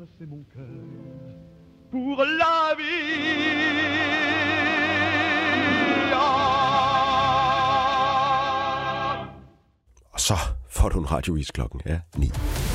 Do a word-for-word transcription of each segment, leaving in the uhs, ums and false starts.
c'est mon cœur pour la vie. Og så får du en radiovis klokken er ni.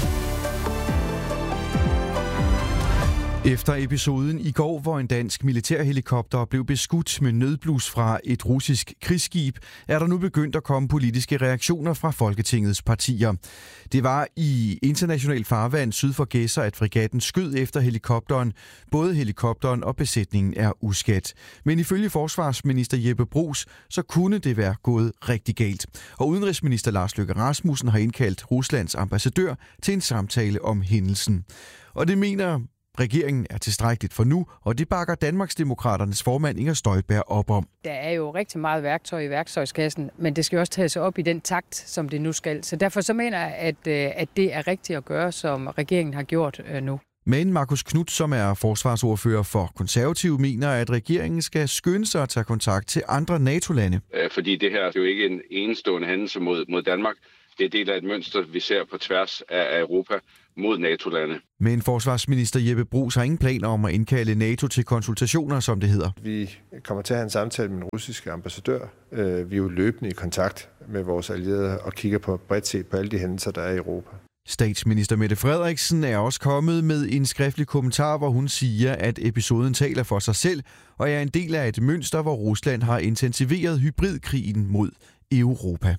Efter episoden i går, hvor en dansk militærhelikopter blev beskudt med nødblus fra et russisk krigsskib, er der nu begyndt at komme politiske reaktioner fra Folketingets partier. Det var i international farvand syd for Gedser, at fregatten skød efter helikopteren. Både helikopteren og besætningen er uskadt. Men ifølge forsvarsminister Jeppe Bruus, så kunne det være gået rigtig galt. Og udenrigsminister Lars Løkke Rasmussen har indkaldt Ruslands ambassadør til en samtale om hændelsen. Og det mener regeringen er tilstrækkeligt for nu, og det bakker Danmarksdemokraternes formand Inger Støjberg op om. Der er jo rigtig meget værktøj i værktøjskassen, men det skal jo også tages op i den takt, som det nu skal. Så derfor så mener jeg, at, at det er rigtigt at gøre, som regeringen har gjort nu. Men Marcus Knudt, som er forsvarsordfører for Konservative, mener, at regeringen skal skynde sig at tage kontakt til andre NATO-lande. Fordi det her er jo ikke en enestående hændelse mod, mod Danmark. Det er del af et mønster, vi ser på tværs af Europa mod NATO-lande. Men forsvarsminister Jeppe Bruus har ingen planer om at indkalde NATO til konsultationer, som det hedder. Vi kommer til at have en samtale med den russiske ambassadør. Vi er jo løbende i kontakt med vores allierede og kigger på bredt set på alle de hændelser, der er i Europa. Statsminister Mette Frederiksen er også kommet med en skriftlig kommentar, hvor hun siger, at episoden taler for sig selv og er en del af et mønster, hvor Rusland har intensiveret hybridkrigen mod Europa.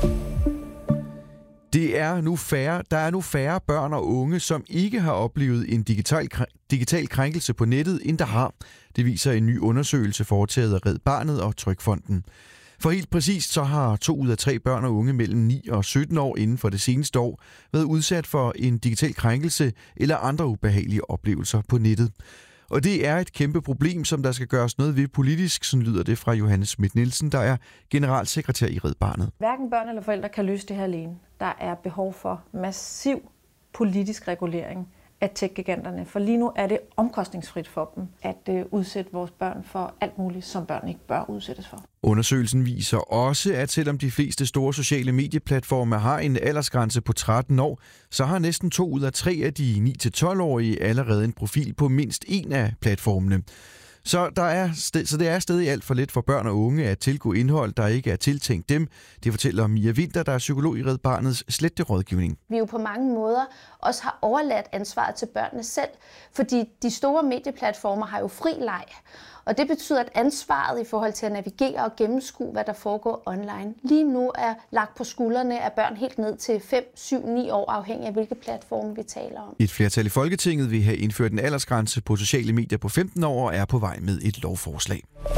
Det er nu færre, der er nu færre børn og unge, som ikke har oplevet en digital, digital krænkelse på nettet, end der har. Det viser en ny undersøgelse foretaget af Red Barnet og Trygfonden. For helt præcist så har to ud af tre børn og unge mellem ni og sytten år inden for det seneste år været udsat for en digital krænkelse eller andre ubehagelige oplevelser på nettet. Og det er et kæmpe problem, som der skal gøres noget ved politisk, sådan lyder det fra Johannes Schmidt Nielsen, der er generalsekretær i Red Barnet. Hverken børn eller forældre kan løse det her alene. Der er behov for massiv politisk regulering af tech-giganterne, for lige nu er det omkostningsfrit for dem at øh, udsætte vores børn for alt muligt, som børn ikke bør udsættes for. Undersøgelsen viser også, at selvom de fleste store sociale medieplatforme har en aldersgrænse på tretten år, så har næsten to ud af tre af de ni til tolv-årige allerede en profil på mindst en af platformene. Så, der er st- så det er stadig alt for let for børn og unge at tilgå indhold, der ikke er tiltænkt dem. Det fortæller Mia Winter, der er psykolog i Red Barnets sletterådgivning. Vi jo på mange måder også har overladt ansvaret til børnene selv, fordi de store medieplatformer har jo fri leg. Og det betyder, at ansvaret i forhold til at navigere og gennemskue, hvad der foregår online, lige nu er lagt på skuldrene af børn helt ned til fem, syv, ni år, afhængig af hvilke platforme vi taler om. Et flertal i Folketinget vil have indført en aldersgrænse på sociale medier på femten år og er på vej med et lovforslag.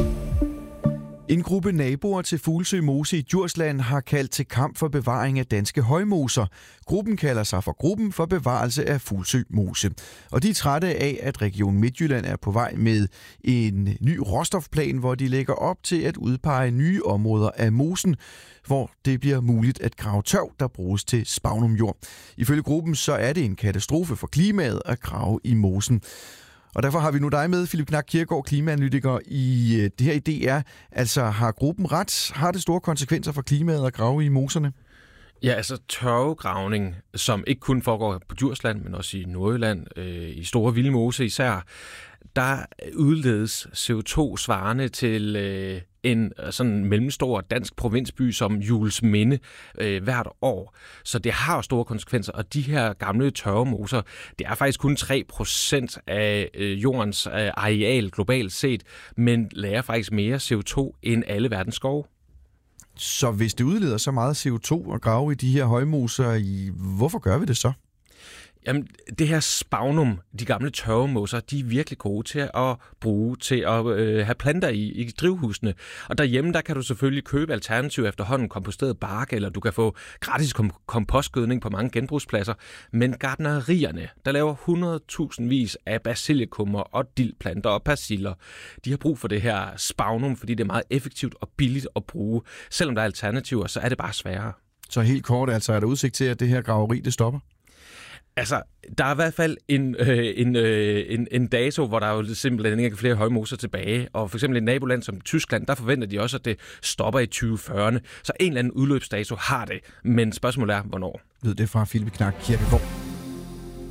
En gruppe naboer til Fuglsø Mose i Djursland har kaldt til kamp for bevaring af danske højmoser. Gruppen kalder sig for Gruppen for Bevarelse af Fuglsø Mose. Og de er trætte af, at Region Midtjylland er på vej med en ny råstofplan, hvor de lægger op til at udpege nye områder af mosen, hvor det bliver muligt at grave tørv, der bruges til spagnumjord. Ifølge gruppen så er det en katastrofe for klimaet at grave i mosen. Og derfor har vi nu dig med, Philip Knak Kierkegaard, klimaanalytiker i det her i D R. Altså, har gruppen ret? Har det store konsekvenser for klimaet at grave i moserne? Ja, altså tørvegravning, som ikke kun foregår på Djursland, men også i Nordjylland, øh, i Store Vildmose især, der udledes C O to svarende til øh, en sådan mellemstor dansk provinsby som Juelsminde øh, hvert år. Så det har store konsekvenser, og de her gamle tørvemoser, det er faktisk kun tre procent af øh, jordens øh, areal globalt set, men lærer faktisk mere C O to end alle verdens skove. Så hvis det udleder så meget C O to at grave i de her højmoser, i, hvorfor gør vi det så? Jamen, det her spagnum, de gamle tørvemoser, de er virkelig gode til at bruge til at øh, have planter i, i drivhusene. Og derhjemme, der kan du selvfølgelig købe alternativer efterhånden, komposteret bark, eller du kan få gratis kom- kompostgødning på mange genbrugspladser. Men gartnerierne, der laver hundredtusindvis af basilikummer og dildplanter og persiller, de har brug for det her spagnum, fordi det er meget effektivt og billigt at bruge. Selvom der er alternativer, så er det bare sværere. Så helt kort, altså er der udsigt til, at det her graveri, det stopper? Altså, der er i hvert fald en, øh, en, øh, en, en dato, hvor der er jo simpelthen ikke flere højmoser tilbage. Og for eksempel i et naboland som Tyskland, der forventer de også, at det stopper i tyve fyrrerne. Så en eller anden udløbsdato har det. Men spørgsmålet er, hvornår? Ved det fra Philip Knak Kierkegaard.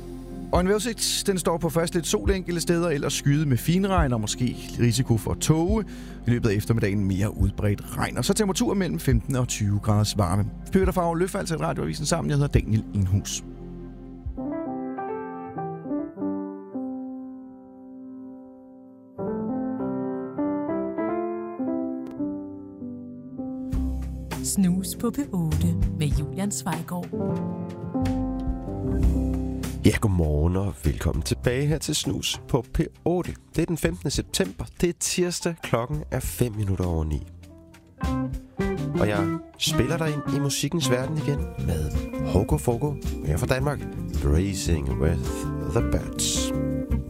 Og en vejrudsigt, den står på først lidt sol enkelte steder, ellers skyet med finregn og måske risiko for tåge. I løbet af eftermiddagen mere udbredt regn. Og så temperaturer mellem femten og tyve graders varme. Peter Favre Løf, altså Radioavisen sammen. Jeg hedder Daniel Enhus. Snus på P otte med Julian Zweigård. Ja, godmorgen og velkommen tilbage her til Snus på P otte. Det er den femtende september. Det er tirsdag. Klokken er fem minutter over ni. Og jeg spiller dig ind i musikkens verden igen med Hogo Fogo her fra Danmark. Racing with the Birds.